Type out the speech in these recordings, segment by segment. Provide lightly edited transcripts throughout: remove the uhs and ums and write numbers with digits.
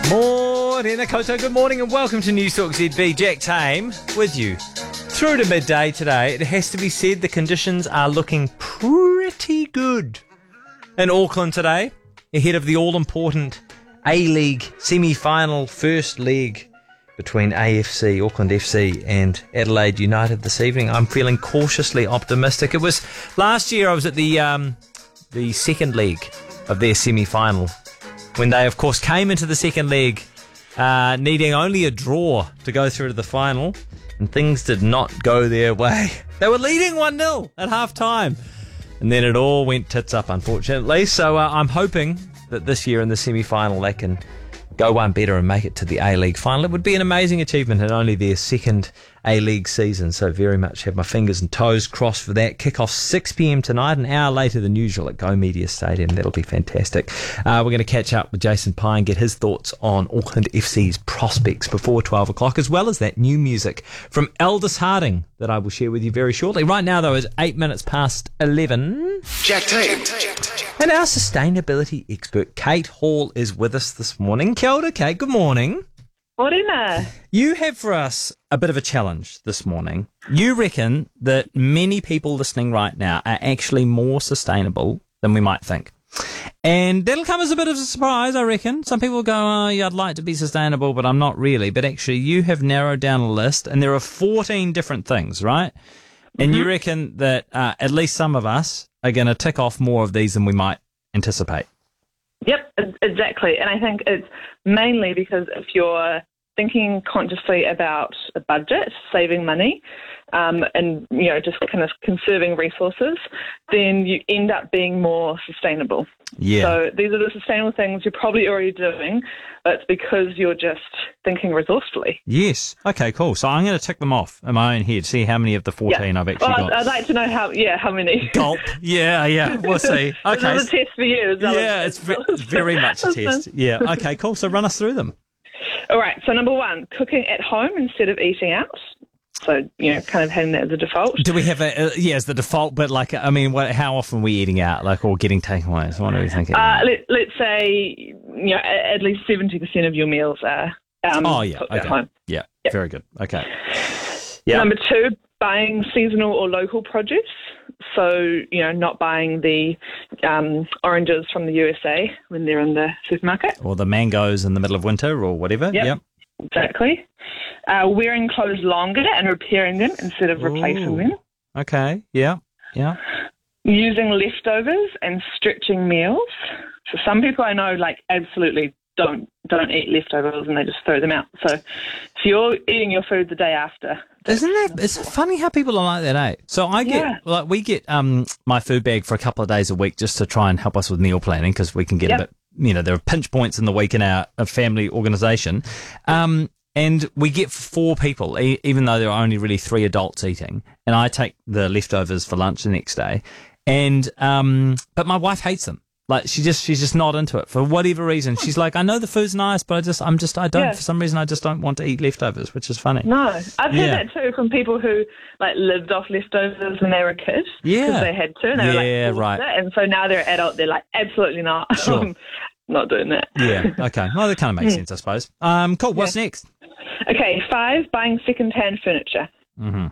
Morena Koto, good morning and welcome to News Talk ZB. Jack Tame with you through to midday today. It has to be said the conditions are looking pretty good in Auckland today, ahead of the all-important A-League semi-final first leg between AFC, Auckland FC and Adelaide United this evening. I'm feeling cautiously optimistic. It was last year I was at the second leg of their semi-final, when they, of course, came into the second leg needing only a draw to go through to the final, and things did not go their way. They were leading 1-0 at half-time, and then it all went tits up, unfortunately. So I'm hoping that this year in the semi-final they can go one better and make it to the A-League final. It would be an amazing achievement in only their second A-League season, so very much have my fingers and toes crossed for that. Kick off 6 p.m. tonight, an hour later than usual at Go Media Stadium. That'll be fantastic. We're going to catch up with Jason Pye and get his thoughts on Auckland FC's prospects before 12 o'clock, as well as that new music from Aldous Harding that I will share with you very shortly. Right now, though, is 8 minutes past 11. Jack Tate. And our sustainability expert, Kate Hall, is with us this morning. Kia ora, Kate. Good morning. Morena. You have for us a bit of a challenge this morning. You reckon that many people listening right now are actually more sustainable than we might think. And that'll come as a bit of a surprise, I reckon. Some people go, oh, yeah, I'd like to be sustainable, but I'm not really. But actually, you have narrowed down a list, and there are 14 different things, right? And you reckon that at least some of us are going to tick off more of these than we might anticipate. Yep, exactly. And I think it's mainly because if you're thinking consciously about a budget, saving money, and just kind of conserving resources, then you end up being more sustainable. Yeah. So these are the sustainable things you're probably already doing, but it's because you're just thinking resourcely. Yes. Okay, cool. So I'm going to tick them off in my own head, see how many of the 14 I've actually got. I'd like to know how many. Gulp. Yeah. We'll see. Okay. This is a test for you. Yeah, it's very much a test. Yeah. Okay, cool. So run us through them. All right. So number 1, cooking at home instead of eating out. So, kind of having that as a default. Do we have as the default, but how often are we eating out, or getting takeaways? What are we thinking? Let's say, at least 70% of your meals are cooked at home. Yeah, yep. Very good. Okay. Yeah. Number 2, buying seasonal or local produce. So, not buying the oranges from the USA when they're in the supermarket. Or the mangoes in the middle of winter or whatever. Yep. Exactly. Wearing clothes longer and repairing them instead of replacing them. Okay. Yeah. Using leftovers and stretching meals. So some people I know absolutely don't eat leftovers and they just throw them out. So if you're eating your food the day after. It's funny how people are like that, eh? So we get my food bag for a couple of days a week just to try and help us with meal planning, because we can get a bit, there are pinch points in the week in our family organisation. And we get 4 people, even though there are only really 3 adults eating. And I take the leftovers for lunch the next day. And but my wife hates them. She's just not into it for whatever reason. She's like, I know the food's nice, but for some reason I just don't want to eat leftovers, which is funny. No, I've heard that too from people who lived off leftovers when they were kids. Yeah. Because they had to. And they were right. And so now they're adult, they're like, absolutely not. Sure. Not doing that. Yeah. Okay. Well, that kind of makes sense, I suppose. Cool. What's next? Okay. 5, buying second-hand furniture. Mm-hmm.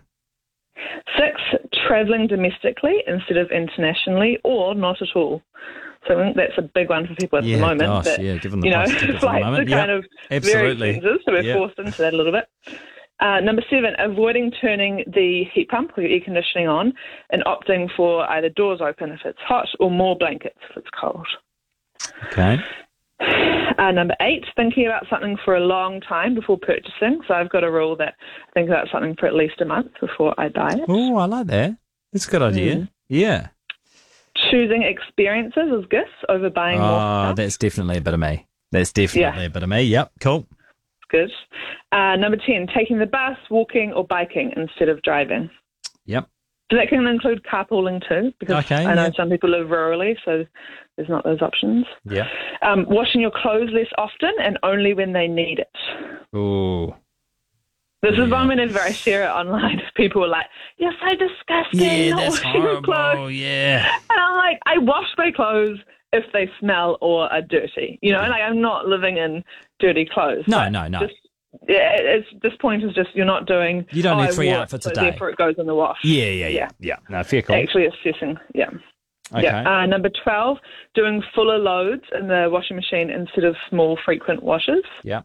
6, travelling domestically instead of internationally, or not at all. So I think that's a big one for people at the moment. Gosh, but, given the price at the moment. Are kind of very expensive, so we're forced into that a little bit. Number 7, avoiding turning the heat pump or your air conditioning on and opting for either doors open if it's hot or more blankets if it's cold. Okay. Number 8, thinking about something for a long time before purchasing. So I've got a rule that I think about something for at least a month before I buy it. Oh, I like that. That's a good idea. Yeah. Choosing experiences as gifts over buying more stuff. That's definitely a bit of me. A bit of me. Yep, cool. Good. Number 10, taking the bus, walking or biking instead of driving. Yep. So that can include carpooling too, because I know some people live rurally, so there's not those options. Yeah. Washing your clothes less often and only when they need it. Ooh. This is one whenever I share it online. People are like, "You're so disgusting." Yeah, not that's washing your horrible. clothes. Yeah. And I'm like, I wash my clothes if they smell or are dirty. You know, like I'm not living in dirty clothes. No. This point is just you're not doing. You don't need 3 I wore outfits it, a so day. Therefore, it goes in the wash. Yeah. No, fair call. Actually assessing. Yeah. Okay. Yeah. Number 12, doing fuller loads in the washing machine instead of small, frequent washes. Yeah.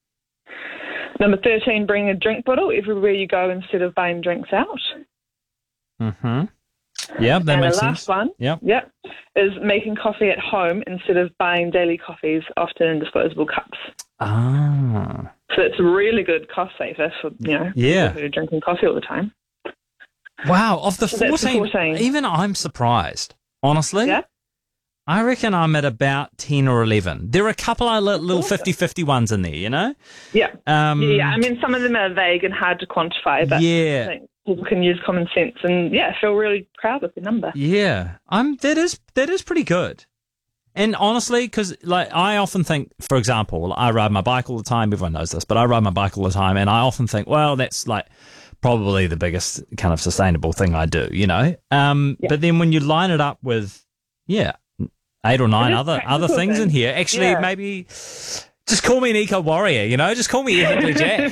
Number 13, bring a drink bottle everywhere you go instead of buying drinks out. Mm-hmm. Yeah, that makes sense. And the last one, yeah, is making coffee at home instead of buying daily coffees, often in disposable cups. Ah. So it's a really good cost saver for, people who are drinking coffee all the time. Wow, of the 14, 14, even I'm surprised. Honestly, yeah? I reckon I'm at about 10 or 11. There are a couple of little 50-50 ones in there, you know? Yeah. I mean, some of them are vague and hard to quantify, but I think people can use common sense and, feel really proud of the number. Yeah. That is pretty good. And honestly, because I often think, for example, I ride my bike all the time. Everyone knows this, but I ride my bike all the time, and I often think, well, that's probably the biggest kind of sustainable thing I do, you know? But then when you line it up with, 8 or 9 other things in here, actually maybe just call me an eco warrior, you know? Just call me Ethically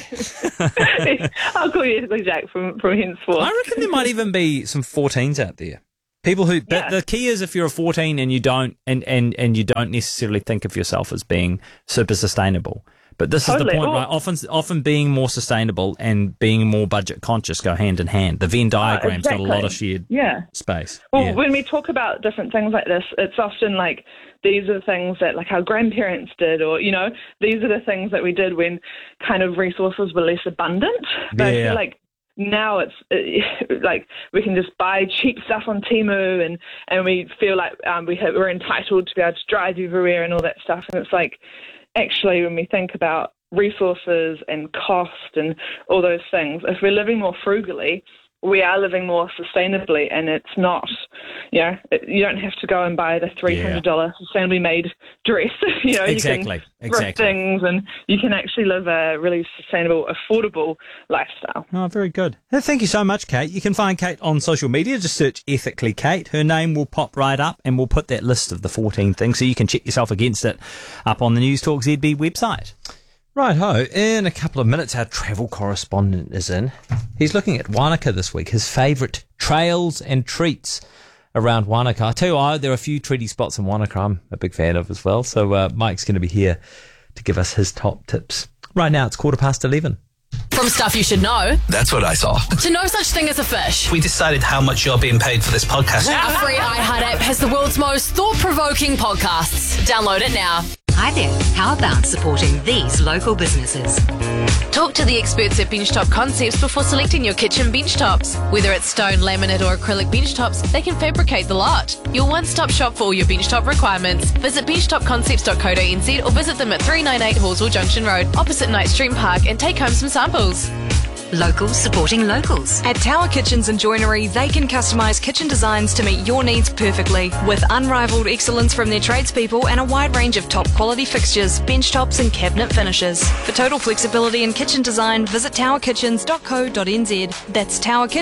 Jack. I'll call you Ethically Jack from henceforth. I reckon there might even be some 14s out there. People who, but the key is if you're a 14 and you don't, and you don't necessarily think of yourself as being super sustainable. But this is the point, right? Often being more sustainable and being more budget conscious go hand in hand. The Venn diagram's got a lot of shared space. Well, when we talk about different things like this, it's often like these are the things that like our grandparents did, or, these are the things that we did when kind of resources were less abundant. But I feel like now it's like we can just buy cheap stuff on Temu and we feel like we're entitled to be able to drive everywhere and all that stuff. And it's like, actually, when we think about resources and cost and all those things, if we're living more frugally, we are living more sustainably, and it's not, you don't have to go and buy the $300 sustainably made dress. Exactly. You can thrift things, and you can actually live a really sustainable, affordable lifestyle. Oh, very good. Thank you so much, Kate. You can find Kate on social media. Just search Ethically Kate. Her name will pop right up, and we'll put that list of the 14 things so you can check yourself against it up on the News Talk ZB website. Right-ho, in a couple of minutes, our travel correspondent is in. He's looking at Wanaka this week, his favourite trails and treats around Wanaka. I tell you what, there are a few treaty spots in Wanaka I'm a big fan of as well, so Mike's going to be here to give us his top tips. Right now, it's 11:15. From stuff you should know. That's what I saw. To no such thing as a fish. We decided how much you're being paid for this podcast. Our free iHeart app has the world's most thought-provoking podcasts. Download it now. Hi there. How about supporting these local businesses? Talk to the experts at Benchtop Concepts before selecting your kitchen bench tops. Whether it's stone, laminate or acrylic bench tops, they can fabricate the lot. Your one-stop shop for all your bench top requirements. Visit benchtopconcepts.co.nz or visit them at 398 Horsell Junction Road, opposite Night Stream Park, and take home some samples. Locals supporting locals. At Tower Kitchens and Joinery, they can customise kitchen designs to meet your needs perfectly. With unrivaled excellence from their tradespeople and a wide range of top quality fixtures, bench tops and cabinet finishes. For total flexibility in kitchen design, visit towerkitchens.co.nz. That's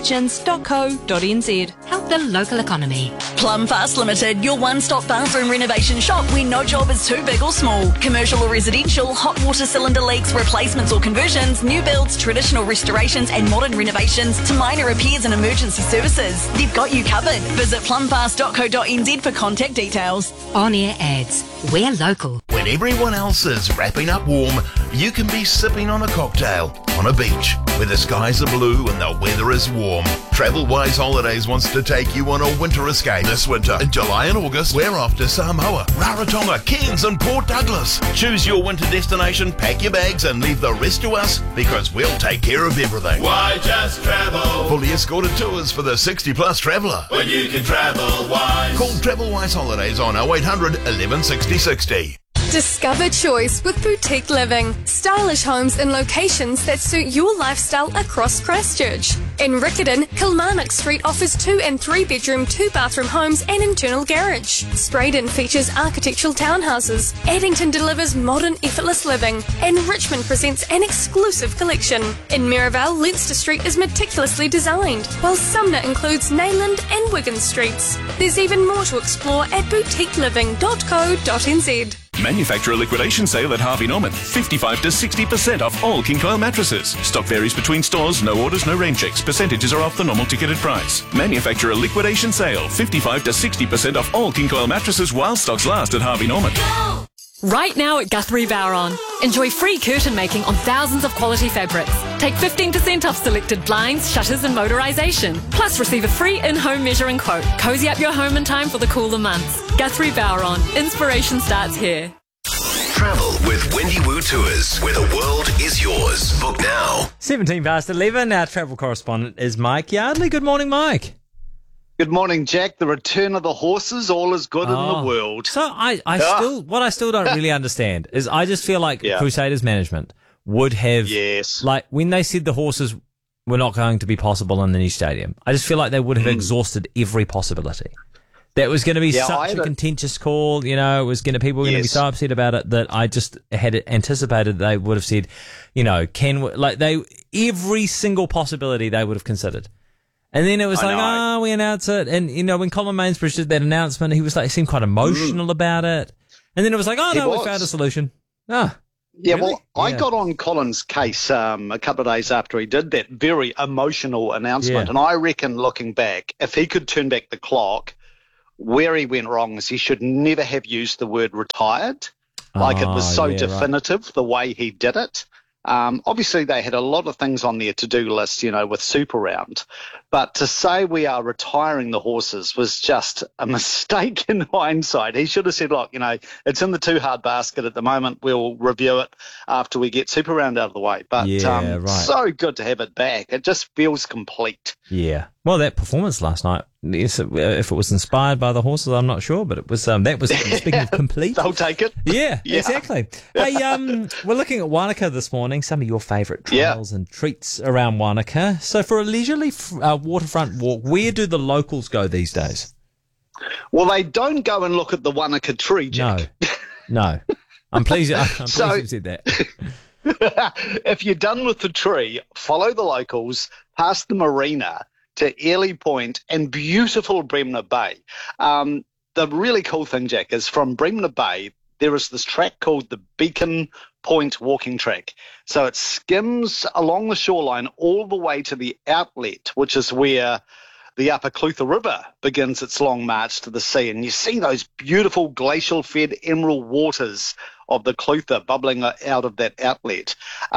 towerkitchens.co.nz. Help the local economy. Plum Fast Limited, your one-stop bathroom renovation shop where no job is too big or small. Commercial or residential, hot water cylinder leaks, replacements or conversions, new builds, traditional restorations and modern renovations to minor repairs and emergency services. They've got you covered. Visit plumfast.co.nz for contact details. On-air ads. We're local. When everyone else is wrapping up warm, you can be sipping on a cocktail on a beach where the skies are blue and the weather is warm. TravelWise Holidays wants to take you on a winter escape this winter. In July and August, we're off to Samoa, Rarotonga, Cairns and Port Douglas. Choose your winter destination, pack your bags and leave the rest to us because we'll take care of everything. Why just travel? Fully escorted tours for the 60-plus traveller. When you can travel wise. Call TravelWise Holidays on 0800 11 60 60. Discover choice with boutique living. Stylish homes in locations that suit your lifestyle across Christchurch. In Riccarton, Kilmarnock Street offers 2 and 3 bedroom, 2 bathroom homes and internal garage. Spraydon features architectural townhouses. Addington delivers modern, effortless living. And Richmond presents an exclusive collection. In Merivale, Leinster Street is meticulously designed, while Sumner includes Nayland and Wigan Streets. There's even more to explore at boutiqueliving.co.nz. Manufacturer liquidation sale at Harvey Norman. 55 to 60% off all King Coil mattresses. Stock varies between stores. No orders, no rain checks. Percentages are off the normal ticketed price. Manufacturer liquidation sale. 55 to 60% off all King Coil mattresses while stocks last at Harvey Norman. Right now at Guthrie Bowron. Enjoy free curtain making on thousands of quality fabrics. Take 15% off selected blinds, shutters and motorisation. Plus receive a free in-home measuring quote. Cozy up your home in time for the cooler months. Guthrie Bowron. Inspiration starts here. Travel with Wendy Woo Tours, where the world is yours. Book now. 17 past 11. Our travel correspondent is Mike Yardley. Good morning, Mike. Good morning, Jack. The return of the horses, all is good in the world. So what I still don't really understand is I just feel like Crusaders management would have, like when they said the horses were not going to be possible in the new stadium, I just feel like they would have exhausted every possibility. That was going to be such a contentious call, you know, people were going to be so upset about it that I just had anticipated they would have said, you know, every single possibility they would have considered. And then it was we announce it. And, you know, when Colin Mainsbridge did that announcement, he seemed quite emotional about it. And then it was like, we found a solution. Yeah, really? Well, I got on Colin's case a couple of days after he did that very emotional announcement. And I reckon, looking back, if he could turn back the clock, where he went wrong is he should never have used the word retired. It was so definitive, the way he did it. Obviously, they had a lot of things on their to-do list, you know, with Super Round. But to say we are retiring the horses was just a mistake in hindsight. He should have said, look, you know, it's in the too hard basket at the moment. We'll review it after we get Super Round out of the way. But so good to have it back. It just feels complete. Yeah. Well, that performance last night, yes, if it was inspired by the horses, I'm not sure, but it was that was speaking of complete. They'll take it. Yeah, exactly. Hey, we're looking at Wanaka this morning. Some of your favourite trails and treats around Wanaka. So for a leisurely waterfront walk, where do the locals go these days? Well, they don't go and look at the Wanaka tree, Jack. No. I'm pleased you said that. If you're done with the tree, follow the locals past the marina to Airlie Point and beautiful Bremner Bay. The really cool thing, Jack, is from Bremner Bay, there is this track called the Beacon Point Walking Track. So it skims along the shoreline all the way to the outlet, which is where the Upper Clutha River begins its long march to the sea. And you see those beautiful glacial-fed emerald waters of the Clutha bubbling out of that outlet.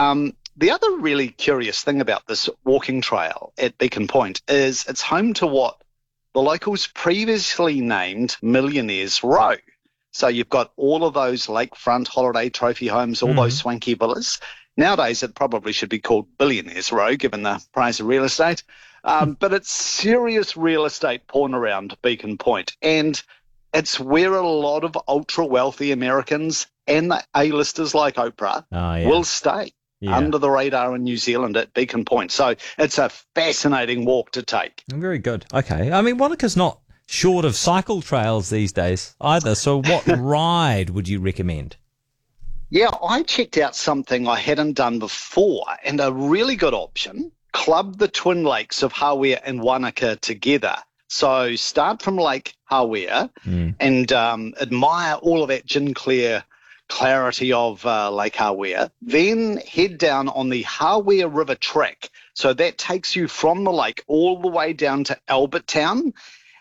The other really curious thing about this walking trail at Beacon Point is it's home to what the locals previously named Millionaires Row. So you've got all of those lakefront holiday trophy homes, all those swanky villas. Nowadays, it probably should be called Billionaires Row, given the price of real estate. But it's serious real estate porn around Beacon Point. And it's where a lot of ultra-wealthy Americans and the A-listers like Oprah will stay under the radar in New Zealand at Beacon Point. So it's a fascinating walk to take. Very good. Okay. I mean, Wanaka's not short of cycle trails these days either. So what ride would you recommend? Yeah, I checked out something I hadn't done before, and a really good option. Club the Twin Lakes of Hawea and Wanaka together. So start from Lake Hawea and admire all of that gin clear clarity of Lake Hawea. Then head down on the Hawea River Track. So that takes you from the lake all the way down to Albert Town.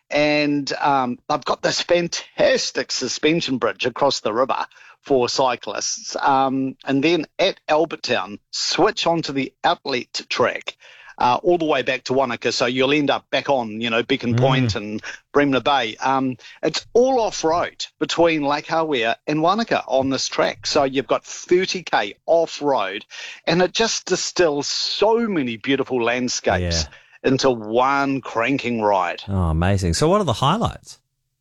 And I've got this fantastic suspension bridge across the river for cyclists. And then at Albert Town, switch onto the outlet track all the way back to Wanaka. So you'll end up back on, Beacon Point and Bremner Bay. It's all off-road between Lake Hawea and Wanaka on this track. So you've got 30K off-road, and it just distills so many beautiful landscapes into one cranking ride. Oh, amazing. So what are the highlights?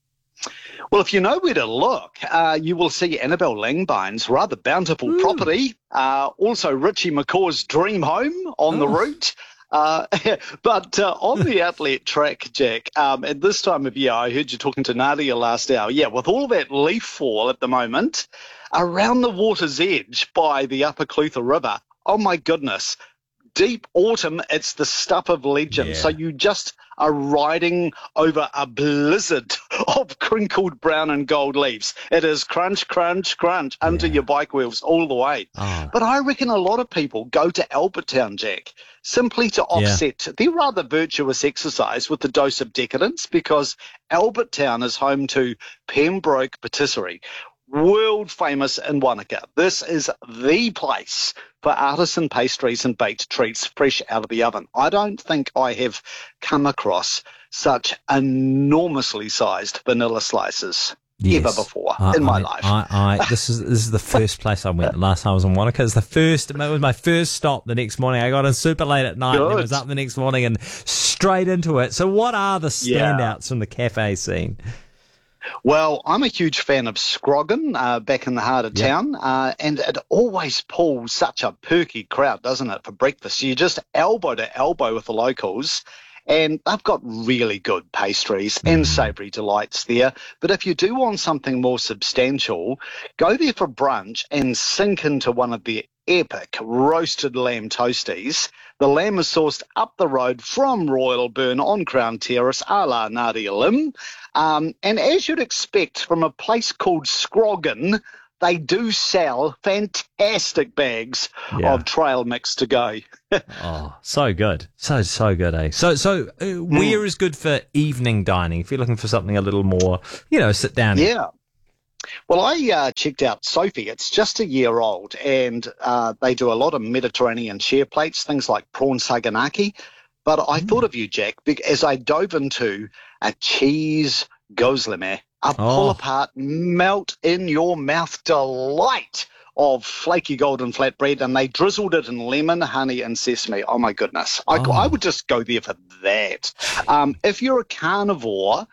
Well, if you know where to look, you will see Annabelle Langbine's rather bountiful property, also Richie McCaw's dream home on the route. But on the outlet track, Jack, at this time of year, I heard you talking to Nadia last hour. Yeah, with all that leaf fall at the moment, around the water's edge by the Upper Clutha River, oh my goodness, deep autumn, it's the stuff of legend. Yeah. So you just are riding over a blizzard of crinkled brown and gold leaves. It is crunch, crunch, crunch under your bike wheels all the way. Oh. But I reckon a lot of people go to Albertown, Jack, simply to offset their rather virtuous exercise with a dose of decadence, because Albertown is home to Pembroke Patisserie, world famous in Wanaka. This is the place for artisan pastries and baked treats fresh out of the oven. I don't think I have come across such enormously sized vanilla slices ever before in my life. This is the first place I went the last time I was in Wanaka. It was my first stop the next morning. I got in super late at night and then was up the next morning and straight into it. So what are the standouts from the cafe scene? Well, I'm a huge fan of Scroggin, back in the heart of town, and it always pulls such a perky crowd, doesn't it, for breakfast? You're just elbow to elbow with the locals, and they've got really good pastries and savoury delights there. But if you do want something more substantial, go there for brunch and sink into one of their epic roasted lamb toasties. The lamb is sourced up the road from Royal Burn on Crown Terrace, a la Nadia Lim. And as you'd expect from a place called Scroggin, they do sell fantastic bags of trail mix to go. Oh, so good. So good, eh? So where is good for evening dining if you're looking for something a little more, sit down? Yeah. Well, I checked out Sophie. It's just a year old, and they do a lot of Mediterranean share plates, things like prawn saganaki. But I thought of you, Jack, as I dove into a cheese gozleme, a pull-apart, melt-in-your-mouth delight of flaky golden flatbread, and they drizzled it in lemon, honey, and sesame. Oh, my goodness. I would just go there for that. If you're a carnivore,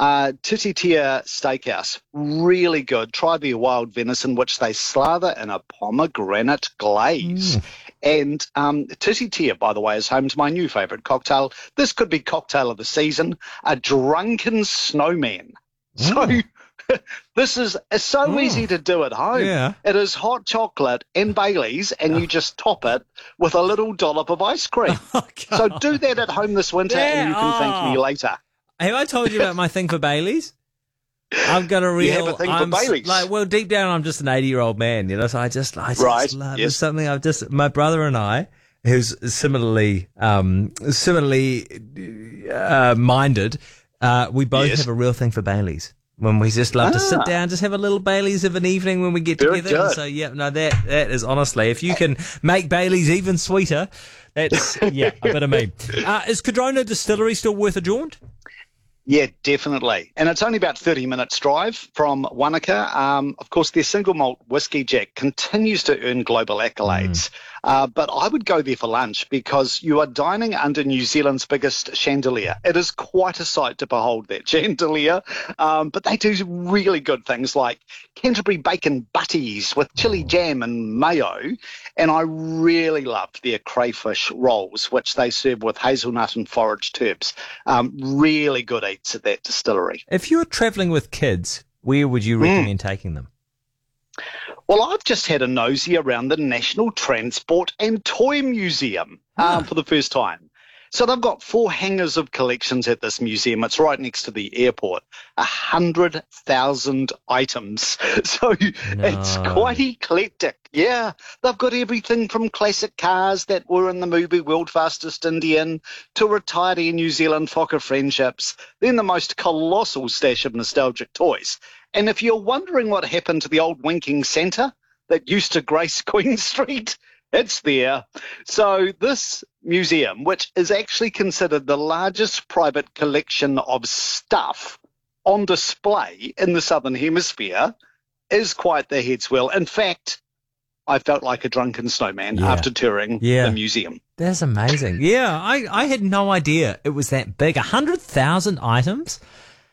Tititia Steakhouse, really good. Try their wild venison, which they slather in a pomegranate glaze. And Tititia, by the way, is home to my new favourite cocktail. This could be cocktail of the season, a drunken snowman. So this is so easy to do at home. Yeah. It is hot chocolate and Baileys, and you just top it with a little dollop of ice cream. So do that at home this winter, and you can thank me later. Have I told you about my thing for Baileys? I've got a real. You have a thing for Baileys? Deep down, I'm just an 80-year-old man, So I just love it's something. My brother and I, who's similarly minded, we both have a real thing for Baileys. When we just love to sit down, just have a little Baileys of an evening when we get together. Good. So that is honestly, if you can make Baileys even sweeter, that's a bit of me. Is Cardrona Distillery still worth a jaunt? Yeah, definitely. And it's only about 30 minutes drive from Wanaka. Of course, their single malt whiskey, Jack, continues to earn global accolades. But I would go there for lunch because you are dining under New Zealand's biggest chandelier. It is quite a sight to behold, that chandelier. But they do really good things like Canterbury bacon butties with chili jam and mayo. And I really loved their crayfish rolls, which they serve with hazelnut and forage turbs. Really good eats at that distillery. If you were travelling with kids, where would you recommend taking them? Well, I've just had a nosy around the National Transport and Toy Museum for the first time. So they've got 4 hangars of collections at this museum. It's right next to the airport. 100,000 items. So it's quite eclectic. Yeah, they've got everything from classic cars that were in the movie World Fastest Indian to retired Air New Zealand Fokker friendships, then the most colossal stash of nostalgic toys. And if you're wondering what happened to the old winking Santa that used to grace Queen Street, it's there. So this museum, which is actually considered the largest private collection of stuff on display in the Southern Hemisphere, is quite the head swell. In fact, I felt like a drunken snowman after touring the museum. That's amazing. Yeah, I had no idea it was that big. 100,000 items?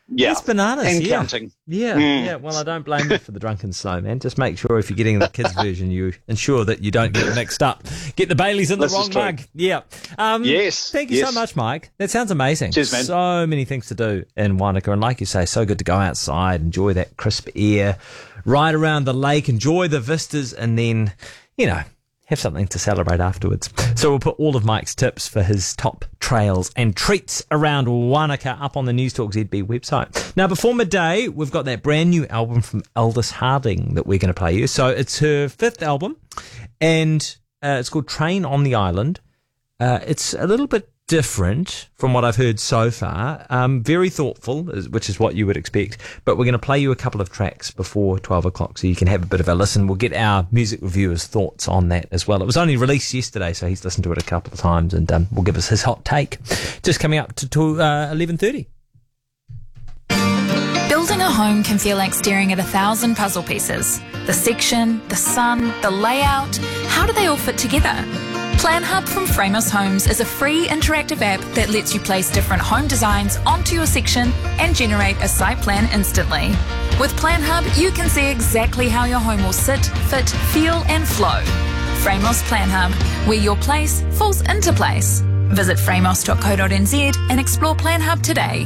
Yeah. It's bananas. And yeah. counting. Yeah, yeah. Well, I don't blame you for the drunken snowman. Just make sure if you're getting the kids' version, you ensure that you don't get it mixed up. Get the Baileys in the wrong mug. Yeah. Yes. Thank you so much, Mike. That sounds amazing. Cheers, man. So many things to do in Wanaka. And like you say, so good to go outside, enjoy that crisp air, ride around the lake, enjoy the vistas, and then, have something to celebrate afterwards. So we'll put all of Mike's tips for his top trails and treats around Wanaka up on the News Talk ZB website. Now, before midday, we've got that brand new album from Aldous Harding that we're going to play you. So it's her 5th album, and it's called Train on the Island. It's a little bit different from what I've heard so far. Very thoughtful, which is what you would expect. But we're going to play you a couple of tracks before 12 o'clock so you can have a bit of a listen. We'll get our music reviewers' thoughts on that as well. It was only released yesterday, so he's listened to it a couple of times and will give us his hot take. Just coming up to 11:30. Building a home can feel like staring at 1,000 puzzle pieces. The section, the sun, the layout, how do they all fit together? PlanHub from Framos Homes is a free interactive app that lets you place different home designs onto your section and generate a site plan instantly. With PlanHub, you can see exactly how your home will sit, fit, feel and flow. Framos PlanHub, where your place falls into place. Visit framos.co.nz and explore PlanHub today.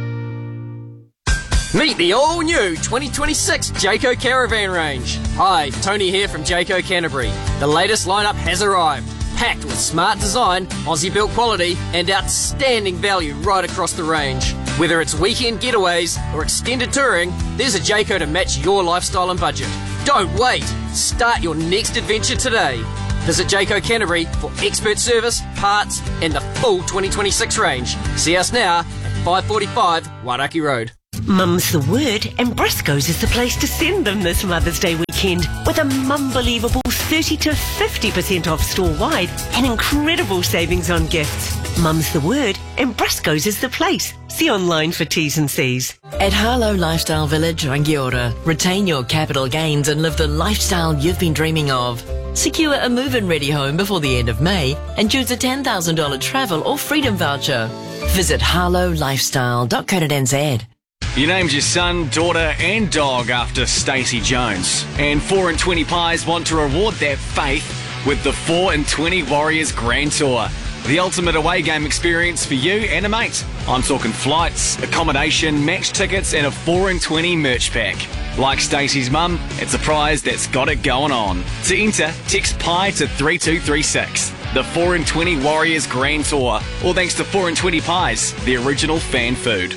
Meet the all-new 2026 Jayco Caravan range. Hi, Tony here from Jayco Canterbury. The latest lineup has arrived, packed with smart design, Aussie-built quality, and outstanding value right across the range. Whether it's weekend getaways or extended touring, there's a Jayco to match your lifestyle and budget. Don't wait! Start your next adventure today. Visit Jayco Canterbury for expert service, parts, and the full 2026 range. See us now at 545 Wairaki Road. Mum's the word, and Briscoe's is the place to send them this Mother's Day weekend with a mum-believable 30 to 50% off store-wide and incredible savings on gifts. Mum's the word, and Briscoe's is the place. See online for T's and C's. At Harlow Lifestyle Village, Rangiora, retain your capital gains and live the lifestyle you've been dreaming of. Secure a move-in ready home before the end of May and choose a $10,000 travel or freedom voucher. Visit harlowlifestyle.co.nz. You named your son, daughter and dog after Stacey Jones. And 4 and 20 Pies want to reward that faith with the 4 and 20 Warriors Grand Tour. The ultimate away game experience for you and a mate. I'm talking flights, accommodation, match tickets and a 4 and 20 merch pack. Like Stacey's mum, it's a prize that's got it going on. To enter, text PIE to 3236. The 4 and 20 Warriors Grand Tour. All thanks to 4 and 20 Pies, the original fan food.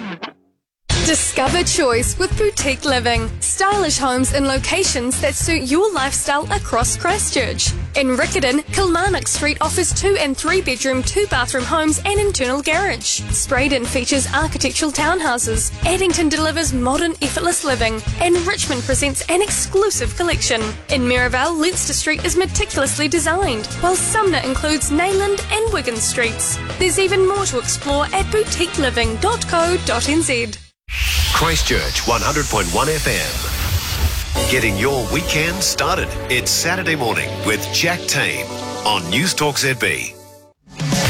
Discover choice with Boutique Living. Stylish homes in locations that suit your lifestyle across Christchurch. In Riccarton, Kilmarnock Street offers 2 and 3 bedroom, 2 bathroom homes and internal garage. Spraydon features architectural townhouses. Addington delivers modern, effortless living. And Richmond presents an exclusive collection. In Maryvale, Leinster Street is meticulously designed, while Sumner includes Nayland and Wigan Streets. There's even more to explore at boutiqueliving.co.nz. Christchurch 100.1 FM. Getting your weekend started. It's Saturday morning with Jack Tame on News Talk ZB.